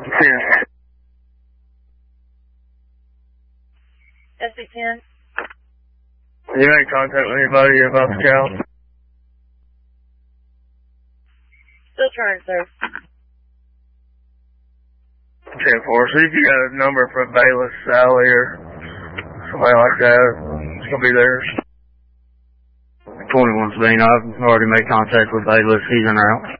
10. SB10. You made contact with anybody about the cow? Still trying, sir. 10-4. See if you got a number for Bayless, Sally, or somebody like that. It's going to be theirs. 21 Sabine, I've already made contact with Bayless. He's en route.